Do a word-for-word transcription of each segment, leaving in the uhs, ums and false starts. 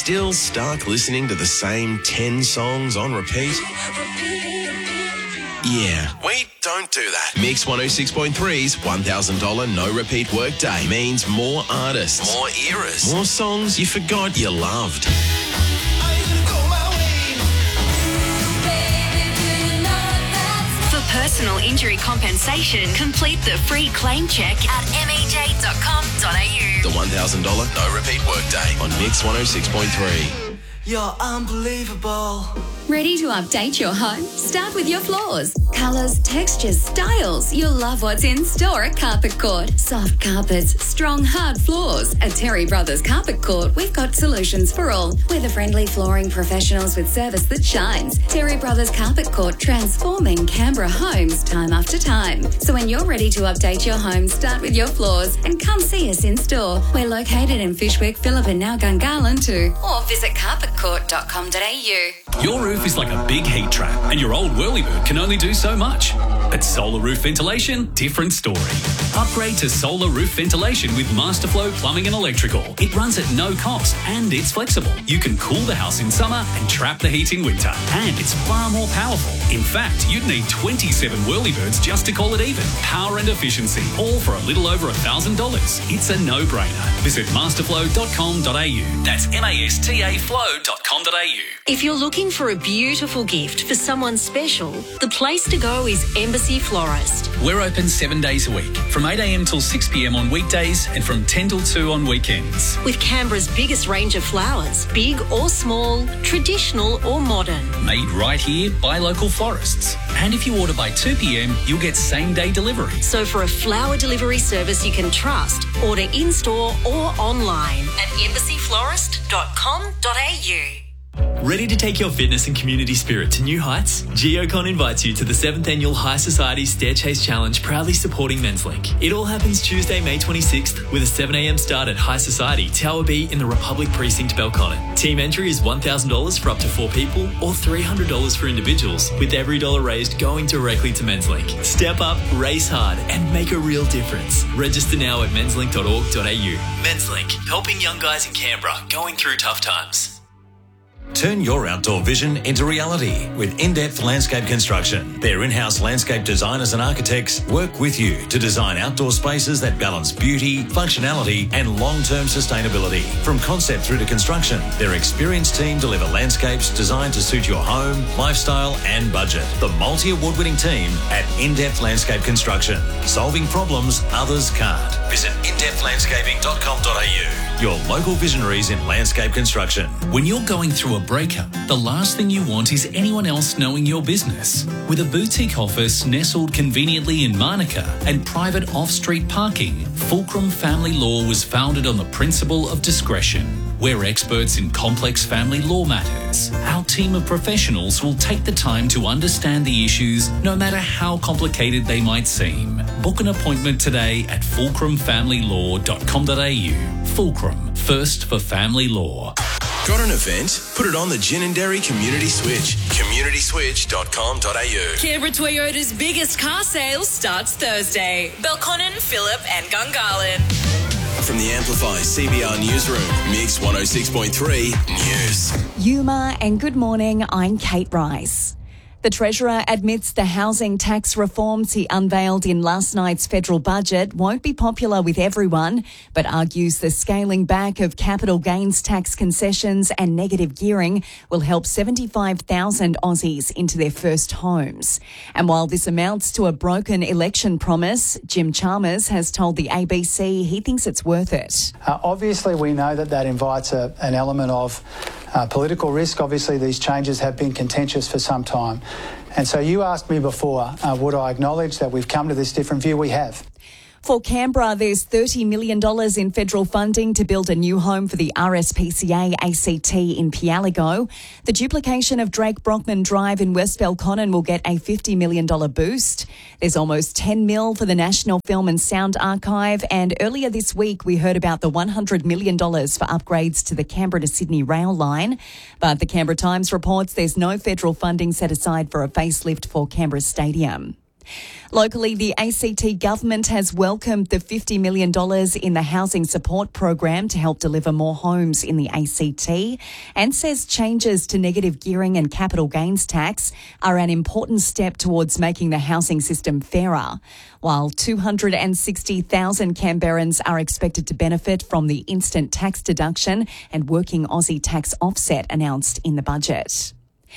still stuck listening to the same ten songs on repeat? Yeah, we don't do that. Mix one oh six point three's one thousand dollars no repeat workday means more artists, more eras, more songs you forgot you loved. For personal injury compensation, complete the free claim check at m e j dot com dot a u. The one thousand dollars no repeat workday on Mix one oh six point three. You're unbelievable. Ready to update your home? Start with your floors. Colours, textures, styles. You'll love what's in store at Carpet Court. Soft carpets, strong, hard floors. At Terry Brothers Carpet Court, we've got solutions for all. We're the friendly flooring professionals with service that shines. Terry Brothers Carpet Court, transforming Canberra homes time after time. So when you're ready to update your home, start with your floors and come see us in store. We're located in Fishwick, Phillip and now Gungahlin too. Or visit carpet court dot com dot a u. Your roof is like a big heat trap and your old whirlybird can only do so much. But solar roof ventilation, different story. Upgrade to solar roof ventilation with Masterflow Plumbing and Electrical. It runs at no cost and it's flexible. You can cool the house in summer and trap the heat in winter. And it's far more powerful. In fact, you'd need twenty-seven whirlybirds just to call it even. Power and efficiency, all for a little over one thousand dollars. It's a no-brainer. Visit masterflow dot com dot a u. That's M A S T A flow dot com dot a u. If you're looking for a beautiful gift for someone special, the place to go is Embassy Florist. We're open seven days a week, from eight a m till six p m on weekdays and from ten till two on weekends. With Canberra's biggest range of flowers, big or small, traditional or modern. Made right here by local florists. And if you order by two p m, you'll get same-day delivery. So for a flower delivery service you can trust, order in-store or online at embassy florist dot com dot a u. Ready to take your fitness and community spirit to new heights? Geocon invites you to the seventh Annual High Society Stair Chase Challenge, proudly supporting Men's Link. It all happens Tuesday, May twenty-sixth, with a seven a m start at High Society, Tower B in the Republic Precinct, Belconnen. Team entry is one thousand dollars for up to four people or three hundred dollars for individuals, with every dollar raised going directly to Men's Link. Step up, race hard, and make a real difference. Register now at mens link dot org dot a u. Men's Link, helping young guys in Canberra going through tough times. Turn your outdoor vision into reality with In-Depth Landscape Construction. Their in-house landscape designers and architects work with you to design outdoor spaces that balance beauty, functionality and long-term sustainability. From concept through to construction, their experienced team deliver landscapes designed to suit your home, lifestyle and budget. The multi-award-winning team at In-Depth Landscape Construction. Solving problems others can't. Visit in depth landscaping dot com dot a u. Your local visionaries in landscape construction. When you're going through a breakup, the last thing you want is anyone else knowing your business. With a boutique office nestled conveniently in Manuka and private off-street parking, Fulcrum Family Law was founded on the principle of discretion. We're experts in complex family law matters. Our team of professionals will take the time to understand the issues, no matter how complicated they might seem. Book an appointment today at fulcrum family law dot com dot a u. Fulcrum, first for family law. Got an event? Put it on the Gin and Dairy Community Switch. community switch dot com dot a u. Canberra Toyota's biggest car sale starts Thursday. Belconnen, Phillip and Gungahlin. From the Amplify C B R Newsroom, Mix one oh six point three News. Yuma and good morning, I'm Kate Rice. The Treasurer admits the housing tax reforms he unveiled in last night's federal budget won't be popular with everyone, but argues the scaling back of capital gains tax concessions and negative gearing will help seventy-five thousand Aussies into their first homes. And while this amounts to a broken election promise, Jim Chalmers has told the A B C he thinks it's worth it. Uh, obviously, we know that that invites a, an element of Uh, political risk. Obviously, these changes have been contentious for some time. And so you asked me before, uh, would I acknowledge that we've come to this different view? We have. For Canberra, there's thirty million dollars in federal funding to build a new home for the R S P C A A C T in Pialigo. The duplication of Drake Brockman Drive in West Belconnen will get a fifty million dollars boost. There's almost ten mil for the National Film and Sound Archive, and earlier this week we heard about the one hundred million dollars for upgrades to the Canberra to Sydney rail line. But the Canberra Times reports there's no federal funding set aside for a facelift for Canberra Stadium. Locally, the A C T government has welcomed the fifty million dollars in the Housing Support Program to help deliver more homes in the A C T and says changes to negative gearing and capital gains tax are an important step towards making the housing system fairer. While two hundred sixty thousand Canberrans are expected to benefit from the instant tax deduction and working Aussie tax offset announced in the budget.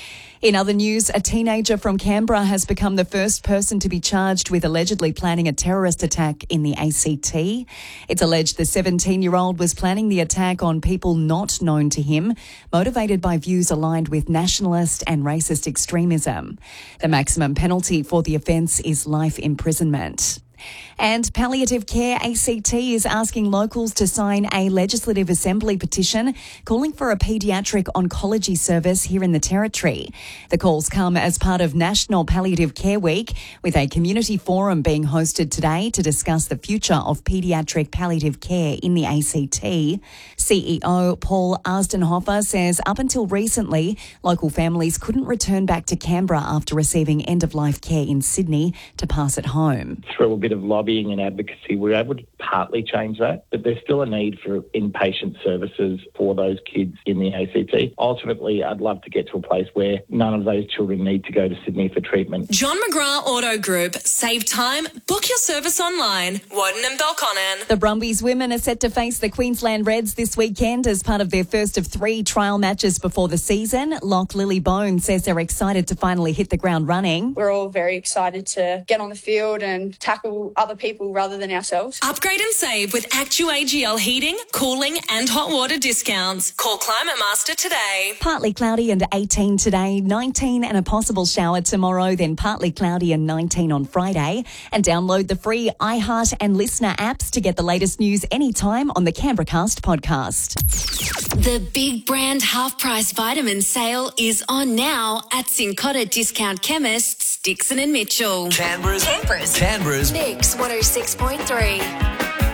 In other news, a teenager from Canberra has become the first person to be charged with allegedly planning a terrorist attack in the A C T. It's alleged the seventeen-year-old was planning the attack on people not known to him, motivated by views aligned with nationalist and racist extremism. The maximum penalty for the offence is life imprisonment. And Palliative Care A C T is asking locals to sign a Legislative Assembly petition calling for a paediatric oncology service here in the Territory. The calls come as part of National Palliative Care Week, with a community forum being hosted today to discuss the future of paediatric palliative care in the A C T. C E O Paul Arstenhofer says up until recently, local families couldn't return back to Canberra after receiving end-of-life care in Sydney to pass it home. Through a bit of lobbying and advocacy, we were able to partly change that, but there's still a need for inpatient services for those kids in the A C T. Ultimately, I'd love to get to a place where none of those children need to go to Sydney for treatment. John McGrath Auto Group. Save time. Book your service online. Woden and Belconnen. The Brumbies women are set to face the Queensland Reds this weekend as part of their first of three trial matches before the season. Lock Lily Bone says they're excited to finally hit the ground running. We're all very excited to get on the field and tackle other people rather than ourselves. Upgrade and save with Actu A G L heating, cooling and hot water discounts. Call Climate Master today. Partly cloudy and eighteen today, nineteen and a possible shower tomorrow, then partly cloudy and nineteen on Friday. And download the free iHeart and Listener apps to get the latest news anytime on the Canberracast podcast. The big brand half-price vitamin sale is on now at Cincotta Discount Chemists, Dixon and Mitchell. Canberra's, Canberra's, Canberra's Mix one oh six point three.